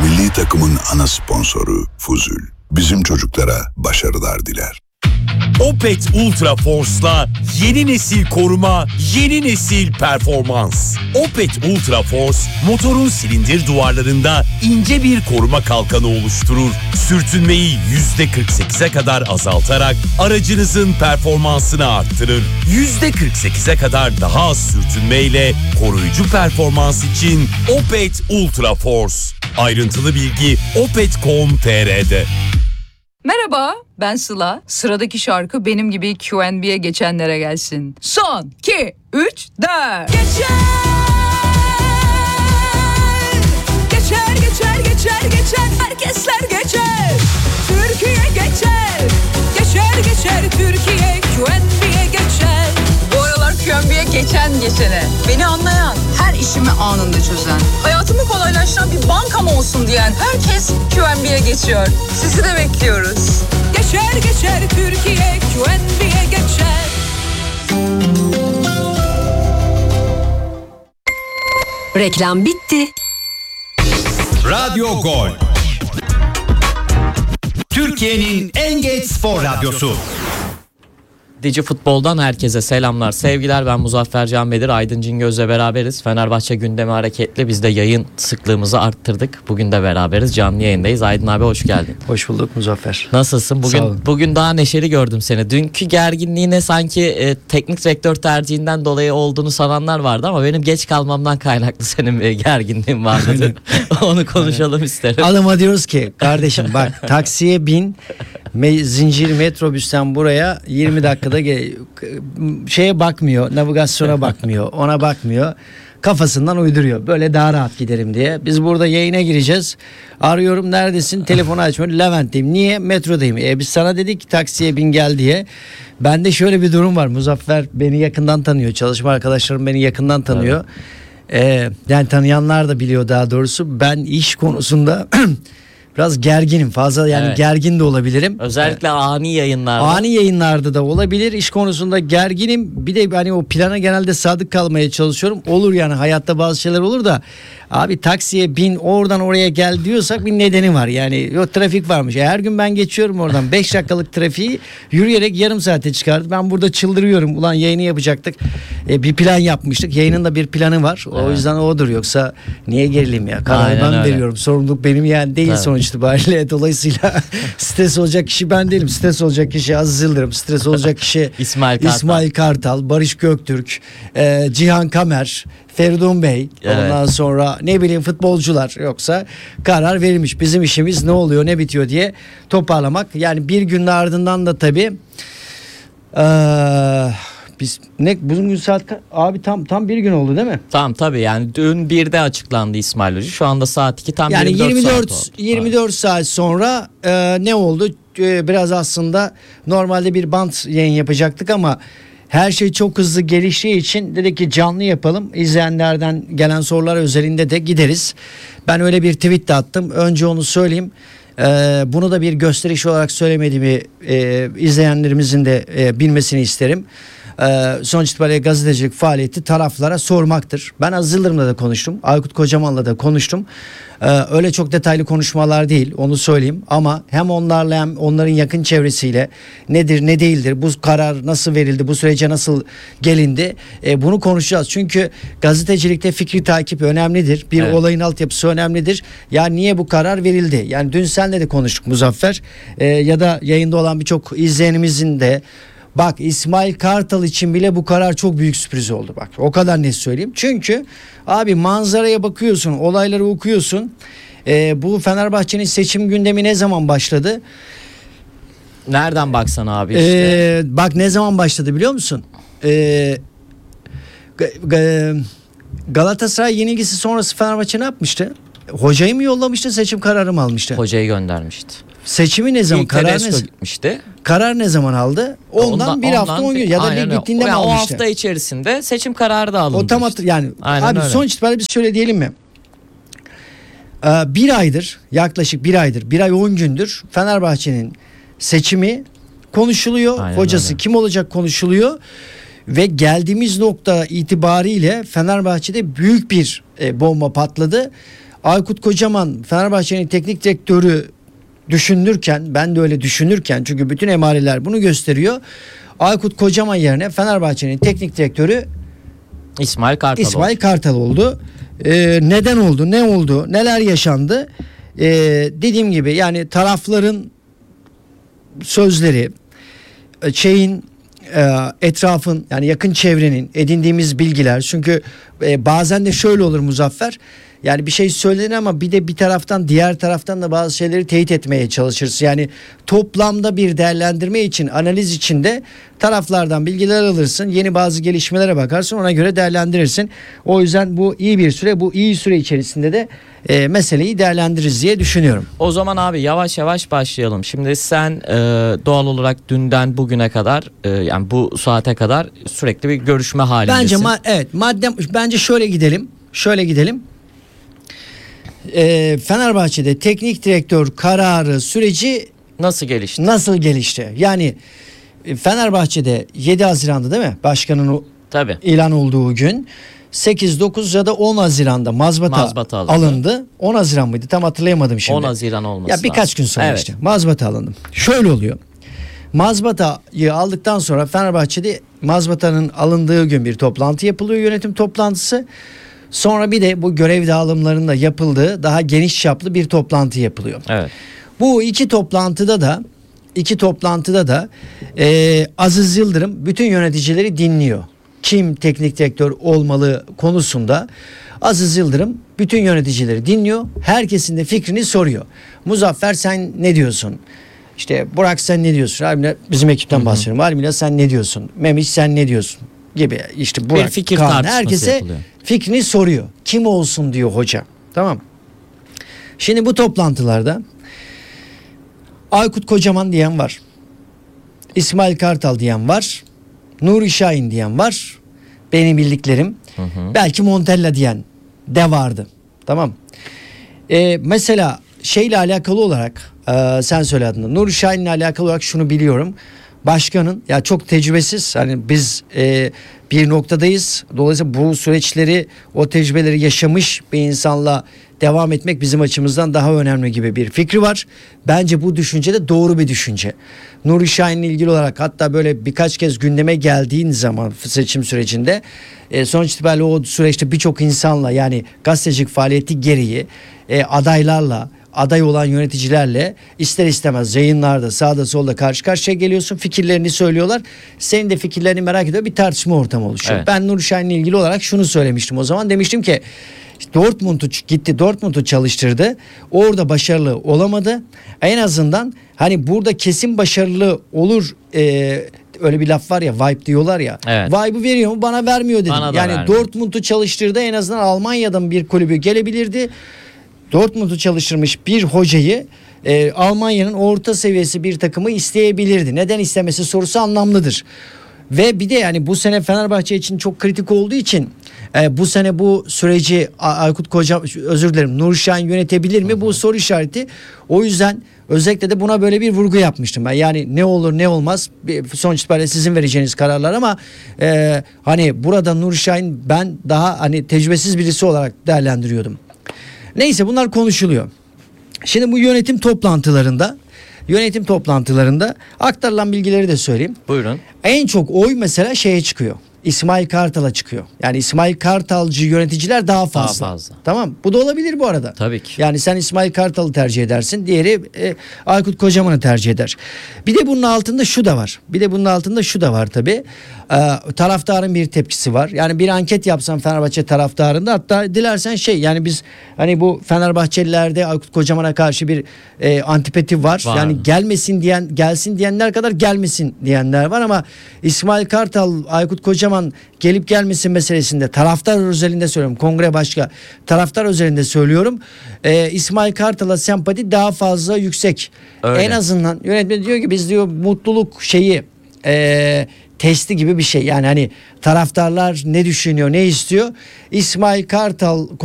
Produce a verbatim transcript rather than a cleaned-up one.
Milli takımın ana sponsoru Fuzul. Bizim çocuklara başarılar diler. Opet Ultra Force'la yeni nesil koruma, yeni nesil performans. Opet Ultra Force, motorun silindir duvarlarında ince bir koruma kalkanı oluşturur. Sürtünmeyi yüzde kırk sekize kadar azaltarak aracınızın performansını arttırır. yüzde kırk sekize kadar daha az sürtünmeyle koruyucu performans için Opet Ultra Force. Ayrıntılı bilgi opet nokta com nokta tr'de. Merhaba, ben Sıla. Sıradaki şarkı benim gibi Q and B'ye geçenlere gelsin. Son, iki, üç, dört. Geçer, geçer, geçer, geçer, geçer. Herkesler geçer. Türkiye geçer. Geçer, geçer, Türkiye Q and B'ye geçer. Bu aralar Q and B'ye geçen geçene. Beni anlayan, her işimi anında çözen, hayatımı kolaylaştıran bir bankam olsun diyen herkes Q and B'ye geçiyor. Sizi de bekliyoruz. Geçer geçer Türkiye Q and B'ye geçer. Reklam bitti. Radyo Gol. Türkiye'nin en geç spor radyosu. Dici Futbol'dan herkese selamlar, sevgiler. Ben Muzaffer Can Bedir, Aydın Cingöz'le beraberiz. Fenerbahçe gündemi hareketli. Biz de yayın sıklığımızı arttırdık. Bugün de beraberiz. Canlı yayındayız. Aydın abi hoş geldin. Hoş bulduk Muzaffer. Nasılsın? Bugün bugün daha neşeli gördüm seni. Dünkü gerginliğine sanki e, teknik direktör tercihinden dolayı olduğunu sananlar vardı ama benim geç kalmamdan kaynaklı senin e, gerginliğin vardı. Onu konuşalım Aynen. isterim. Adıma diyoruz ki kardeşim bak taksiye bin, me- zincir metrobüsten buraya yirmi dakikada ge- şeye bakmıyor, navigasyona bakmıyor, ona bakmıyor. Kafasından uyduruyor. Böyle daha rahat giderim diye. Biz burada yayına gireceğiz. Arıyorum, neredesin? Telefonu açmıyor. Levent'teyim. Niye? Metrodayım. E biz sana dedik ki taksiye bin gel diye. Bende şöyle bir durum var. Muzaffer beni yakından tanıyor. Çalışma arkadaşlarım beni yakından tanıyor. Evet. Ee, yani tanıyanlar da biliyor daha doğrusu. Ben iş konusunda biraz gerginim. Fazla yani evet. gergin de olabilirim. Özellikle ani yayınlarda. Ani yayınlarda da olabilir. İş konusunda gerginim. Bir de hani o plana genelde sadık kalmaya çalışıyorum. Olur yani hayatta bazı şeyler olur da abi taksiye bin oradan oraya gel diyorsak bir nedeni var. Yani yok trafik varmış. E, her gün ben geçiyorum oradan. beş dakikalık trafiği yürüyerek yarım saate çıkardı. Ben burada çıldırıyorum. Ulan yayını yapacaktık. E, bir plan yapmıştık. Yayının da bir planı var. O evet. yüzden odur. Yoksa niye gerileyim ya? Kararı ben öyle. veriyorum. Sorumluluk benim yani değil evet. sonuç itibariyle. Dolayısıyla stres olacak kişi ben değilim. Stres olacak kişi Aziz Yıldırım. Stres olacak kişi İsmail Kartal, İsmail Kartal Barış Göktürk, e, Cihan Kamer, Feridun Bey, evet. ondan sonra ne bileyim futbolcular. Yoksa karar verilmiş. Bizim işimiz ne oluyor ne bitiyor diye toparlamak. Yani bir günün ardından da tabii ee, biz ne bugün saat abi tam tam bir gün oldu değil mi? Tamam tabii yani dün birde açıklandı İsmail Hoca. Şu anda saat iki tam yani yirmi dört, yirmi dört saat oldu. yirmi dört saat sonra e, ne oldu? E, biraz aslında normalde bir bant yayın yapacaktık ama her şey çok hızlı geliştiği için dedik ki canlı yapalım. İzleyenlerden gelen sorular özelinde de gideriz. Ben öyle bir tweet de attım. Önce onu söyleyeyim. Ee, bunu da bir gösteriş olarak söylemediğimi e, izleyenlerimizin de e, bilmesini isterim. Ee, sonuç itibariyle gazetecilik faaliyeti taraflara sormaktır. Ben Aziz Yıldırım'la da konuştum. Aykut Kocaman'la da konuştum. Ee, öyle çok detaylı konuşmalar değil, onu söyleyeyim. Ama hem onlarla hem onların yakın çevresiyle nedir ne değildir, bu karar nasıl verildi, bu sürece nasıl gelindi, e, bunu konuşacağız. Çünkü gazetecilikte fikri takip önemlidir. Bir evet. olayın altyapısı önemlidir. Ya niye bu karar verildi? Yani dün senle de konuştuk Muzaffer. E, ya da yayında olan birçok izleyenimizin de bak İsmail Kartal için bile bu karar çok büyük sürpriz oldu bak. O kadar net söyleyeyim. Çünkü abi manzaraya bakıyorsun, olayları okuyorsun. Ee, bu Fenerbahçe'nin seçim gündemi ne zaman başladı? Nereden baksan abi işte. Ee, bak ne zaman başladı biliyor musun? Ee, Galatasaray yenilgisi sonrası Fenerbahçe ne yapmıştı? Hocayı mı yollamıştı, seçim kararı mı almıştı? Hocayı göndermişti. Seçimi ne zaman? İlk karar ne gitmişti. Karar ne zaman aldı? Ondan, ondan bir hafta on gün ya da lig bittiğinde mi almıştı? O hafta içerisinde seçim kararı da alınmıştı. O tam hatır, yani aynen abi öyle. Sonuç itibariyle biz şöyle diyelim mi? Ee, bir aydır yaklaşık bir aydır bir ay on gündür Fenerbahçe'nin seçimi konuşuluyor. Aynen hocası öyle. Kim olacak konuşuluyor. Ve geldiğimiz nokta itibariyle Fenerbahçe'de büyük bir e, bomba patladı. Aykut Kocaman Fenerbahçe'nin teknik direktörü düşünürken, ben de öyle düşünürken, çünkü bütün emareler bunu gösteriyor. Aykut Kocaman yerine Fenerbahçe'nin teknik direktörü İsmail Kartal İsmail oldu. Kartal oldu. Ee, neden oldu? Ne oldu? Neler yaşandı? Ee, dediğim gibi yani tarafların sözleri, şeyin, e, etrafın, yani yakın çevrenin edindiğimiz bilgiler, çünkü e, bazen de şöyle olur Muzaffer, yani bir şey söylenir ama bir de bir taraftan diğer taraftan da bazı şeyleri teyit etmeye çalışırsın. Yani toplamda bir değerlendirme için, analiz için de taraflardan bilgiler alırsın. Yeni bazı gelişmelere bakarsın, ona göre değerlendirirsin. O yüzden bu iyi bir süre, bu iyi süre içerisinde de e, meseleyi değerlendiririz diye düşünüyorum. O zaman abi yavaş yavaş başlayalım. Şimdi sen e, doğal olarak dünden bugüne kadar e, yani bu saate kadar sürekli bir görüşme halindesin. Bence ma- evet madde bence şöyle gidelim. Şöyle gidelim. Ee, Fenerbahçe'de teknik direktör kararı süreci Nasıl gelişti? nasıl gelişti? Yani e, Fenerbahçe'de yedi Haziran'da değil mi? Başkanın o Tabii. ilan olduğu gün sekiz dokuz ya da on Haziran'da mazbata, Mazbata alındı. alındı. on Haziran mıydı? Tam hatırlayamadım şimdi. on Haziran olması Ya birkaç lazım. gün sonra Evet. işte mazbata alındı. Şöyle oluyor. Mazbatayı aldıktan sonra Fenerbahçe'de mazbatanın alındığı gün bir toplantı yapılıyor, yönetim toplantısı. Sonra bir de bu görev dağılımlarında yapıldığı daha geniş çaplı bir toplantı yapılıyor. Evet. Bu iki toplantıda da iki toplantıda da e, Aziz Yıldırım bütün yöneticileri dinliyor. Kim teknik direktör olmalı konusunda Aziz Yıldırım bütün yöneticileri dinliyor. Herkesin de fikrini soruyor. Muzaffer sen ne diyorsun? İşte Burak sen ne diyorsun? Almila, bizim ekipten bahsediyorum. Almila sen ne diyorsun? Memiş sen ne diyorsun? Gibi işte Burak, fikir Kaan, tartışması herkese yapılıyor. fikrini soruyor. Kim olsun diyor hoca. Tamam. Şimdi bu toplantılarda Aykut Kocaman diyen var. İsmail Kartal diyen var. Nuri Şahin diyen var. Benim bildiklerim. Hı hı. Belki Montella diyen de vardı. Tamam. Ee, mesela şeyle alakalı olarak e, sen söyle adını. Nuri Şahin'le alakalı olarak şunu biliyorum. Başkanın ya çok tecrübesiz. Hani biz e, bir noktadayız. Dolayısıyla bu süreçleri, o tecrübeleri yaşamış bir insanla devam etmek bizim açımızdan daha önemli gibi bir fikri var. Bence bu düşünce de doğru bir düşünce. Nuri Şahin'le ilgili olarak hatta böyle birkaç kez gündeme geldiğin zaman seçim sürecinde e, sonuç itibariyle o süreçte birçok insanla, yani gazetecilik faaliyeti gereği e, adaylarla, aday olan yöneticilerle ister istemez yayınlarda sağda solda karşı karşıya geliyorsun. Fikirlerini söylüyorlar. Senin de fikirlerini merak ediyor. Bir tartışma ortamı oluşuyor. Evet. Ben Nuri Şahin'le ilgili olarak şunu söylemiştim o zaman. Demiştim ki Dortmund'u gitti, Dortmund'u çalıştırdı. Orada başarılı olamadı. En azından hani burada kesin başarılı olur, e, öyle bir laf var ya, vibe diyorlar ya. Evet. Vibe'ı veriyor mu? Bana vermiyor dedim. Bana da Yani vermiyor. Dortmund'u çalıştırdı, en azından Almanya'dan bir kulübü gelebilirdi. Dortmund'u çalıştırmış bir hocayı e, Almanya'nın orta seviyesi bir takımı isteyebilirdi. Neden istemesi sorusu anlamlıdır. Ve bir de yani bu sene Fenerbahçe için çok kritik olduğu için e, bu sene bu süreci A- Aykut Koca, özür dilerim, Nuri Şahin yönetebilir mi? Hı hı. Bu soru işareti. O yüzden özellikle de buna böyle bir vurgu yapmıştım ben. Yani ne olur ne olmaz, bir, sonuç itibariyle sizin vereceğiniz kararlar ama e, hani burada Nuri Şahin ben daha hani tecrübesiz birisi olarak değerlendiriyordum. Neyse bunlar konuşuluyor. Şimdi bu yönetim toplantılarında yönetim toplantılarında aktarılan bilgileri de söyleyeyim. Buyurun. En çok oy mesela şeye çıkıyor. İsmail Kartal'a çıkıyor. Yani İsmail Kartalcı yöneticiler daha fazla. Daha fazla. Tamam. Bu da olabilir bu arada. Tabii ki. Yani sen İsmail Kartal'ı tercih edersin. Diğeri e, Aykut Kocaman'ı tercih eder. Bir de bunun altında şu da var. Bir de bunun altında şu da var tabii. Ee, taraftarın bir tepkisi var. Yani bir anket yapsam Fenerbahçe taraftarında, hatta dilersen şey, yani biz hani bu Fenerbahçelilerde Aykut Kocaman'a karşı bir e, antipati var. Var. Yani gelmesin diyen, gelsin diyenler kadar gelmesin diyenler var ama İsmail Kartal, Aykut Kocaman gelip gelmesin meselesinde taraftar özelinde söylüyorum. Kongre başka taraftar özelinde söylüyorum. Ee, İsmail Kartal'a sempati daha fazla yüksek. Öyle. En azından yönetmen diyor ki biz diyor mutluluk şeyi e, testi gibi bir şey. Yani hani taraftarlar ne düşünüyor, ne istiyor? İsmail Kartal